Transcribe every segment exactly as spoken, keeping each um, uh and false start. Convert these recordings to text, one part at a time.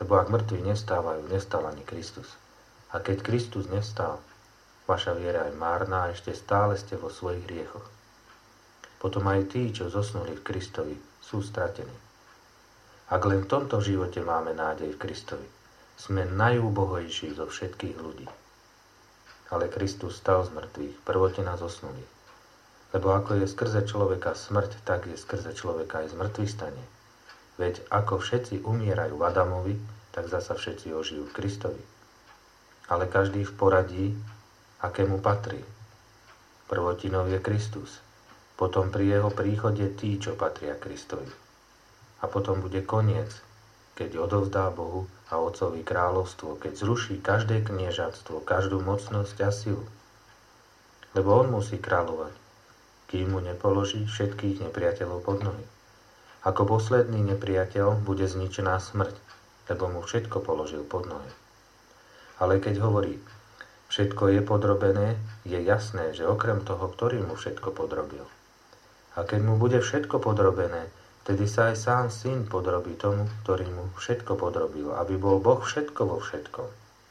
Lebo ak mŕtvi nevstávajú, nevstal ani Kristus. A keď Kristus nevstal, vaša viera je márna a ešte stále ste vo svojich hriechoch. Potom aj tí, čo zosnuli v Kristovi, sú stratení. Ak len v tomto živote máme nádej v Kristovi, sme najúbohojší zo všetkých ľudí. Ale Kristus stal z mŕtvych, prvotina zosnulých. Lebo ako je skrze človeka smrť, tak je skrze človeka aj zmrtvých stane. Veď ako všetci umierajú v Adamovi, tak zasa všetci ožijú v Kristovi. Ale každý v poradí, akému patrí. Prvotinou je Kristus. Potom pri jeho príchode tí, čo patria Kristovi. A potom bude koniec, keď odovzdá Bohu a Otcovi kráľovstvo, keď zruší každé kniežatstvo, každú mocnosť a silu. Lebo on musí kráľovať, kým mu nepoloží všetkých nepriateľov pod nohy. Ako posledný nepriateľ bude zničená smrť, lebo mu všetko položil pod nohy. Ale keď hovorí, všetko je podrobené, je jasné, že okrem toho, ktorý mu všetko podrobil. A keď mu bude všetko podrobené, vtedy sa aj sám syn podrobí tomu, ktorý mu všetko podrobil, aby bol Boh všetko vo všetkom.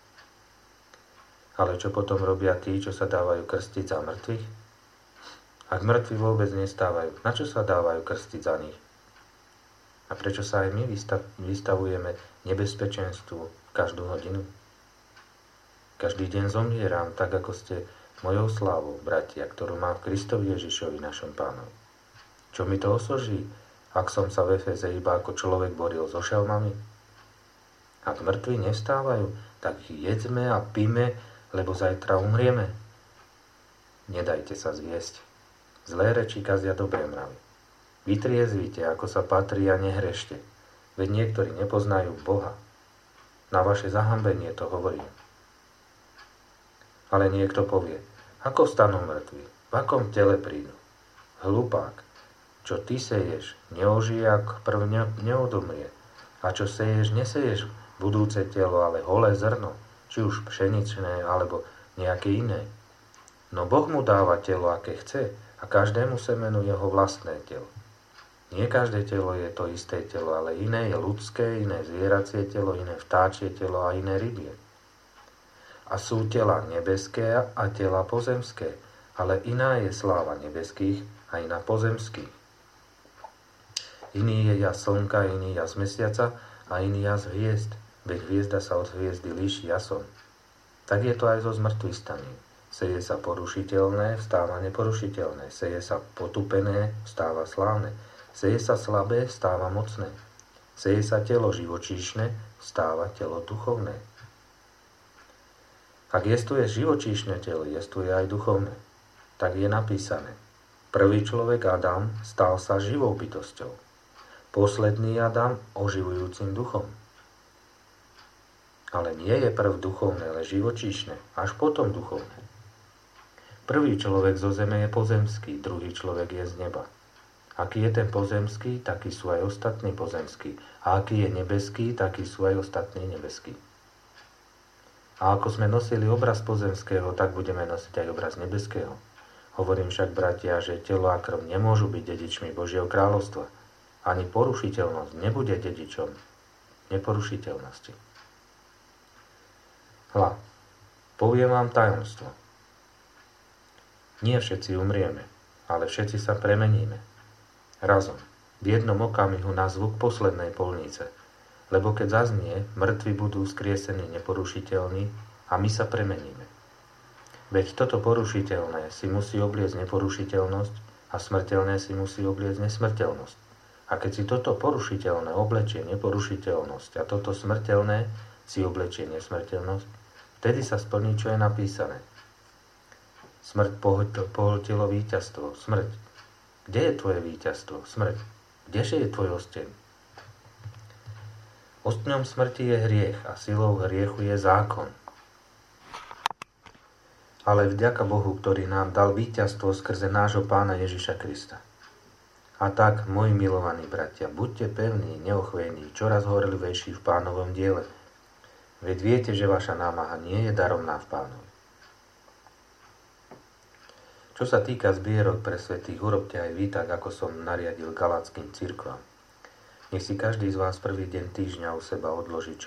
Ale čo potom robia tí, čo sa dávajú krstiť za mŕtvych? Ak mŕtvi vôbec nestávajú, na čo sa dávajú krstiť za nich? A prečo sa aj my vystavujeme nebezpečenstvu každú hodinu? Každý deň zomieram, tak ako ste mojou slávou, bratia, ktorú mám v Kristovi Ježišovi, našom Pánovi. Čo mi to osoží, ak som sa v Efeze iba ako človek boril so šelmami? Ak mŕtvi nevstávajú, tak jedzme a píme, lebo zajtra umrieme. Nedajte sa zviesť. Zlé reči kazia dobré mravy. Vytriezvite, ako sa patrí, a nehrešte. Veď niektorí nepoznajú Boha. Na vaše zahambenie to hovorím. Ale niekto povie, ako vstanú mŕtvi, v akom tele prídu? Hlupák, čo ty seješ, neožije, ak prv neodomrie. A čo seješ, neseješ budúce telo, ale holé zrno, či už pšeničné, alebo nejaké iné. No Boh mu dáva telo, aké chce, a každému semenu jeho vlastné telo. Nie každé telo je to isté telo, ale iné je ľudské, iné zvieracie telo, iné vtáčie telo a iné rybie. A sú tela nebeské a tela pozemské, ale iná je sláva nebeských a iná pozemských. Iný je jas slnka, iný jas mesiaca a iný jas hviezd, veď hviezda sa od hviezdy líši jasom. Tak je to aj so zmrtvých staním. Seje sa porušiteľné, vstáva neporušiteľné. Seje sa potupené, vstáva slávne. Seje sa slabé, vstáva mocné. Seje sa telo živočíšne, vstáva telo duchovné. Ak jestuje živočíšne telo, jestuje aj duchovné. Tak je napísané. Prvý človek Adam stal sa živou bytosťou. Posledný Adam oživujúcim duchom. Ale nie je prv duchovné, ale živočíšne, až potom duchovné. Prvý človek zo zeme je pozemský, druhý človek je z neba. Aký je ten pozemský, takí sú aj ostatní pozemskí. A aký je nebeský, takí sú aj ostatní nebeskí. A ako sme nosili obraz pozemského, tak budeme nosiť aj obraz nebeského. Hovorím však, bratia, že telo a krv nemôžu byť dedičmi Božieho kráľovstva. Ani porušiteľnosť nebude dedičom neporušiteľnosti. Hľa, poviem vám tajomstvo. Nie všetci umrieme, ale všetci sa premeníme. Razom, v jednom okamihu na zvuk poslednej polnice, lebo keď zaznie, mŕtvi budú skriesení neporušiteľní a my sa premeníme. Veď toto porušiteľné si musí obliecť neporušiteľnosť a smrteľné si musí obliecť nesmrteľnosť. A keď si toto porušiteľné oblečie neporušiteľnosť a toto smrteľné si oblečie nesmrteľnosť, vtedy sa splní, čo je napísané. Smrť pohltilo víťazstvo. Smrť. Kde je tvoje víťazstvo? Smrť. Kdeže je tvoj osteň? Ostňom smrti je hriech a silou hriechu je zákon. Ale vďaka Bohu, ktorý nám dal víťazstvo skrze nášho Pána Ježiša Krista. A tak, moji milovaní bratia, buďte pevní, neochvejní, čoraz horlivejší v Pánovom diele. Veď viete, že vaša námaha nie je daromná v Pánovi. Čo sa týka zbierok pre svätých, urobte aj vy tak, ako som nariadil galackým cirkvám. Nech si každý z vás prvý deň týždňa u seba odloží, čo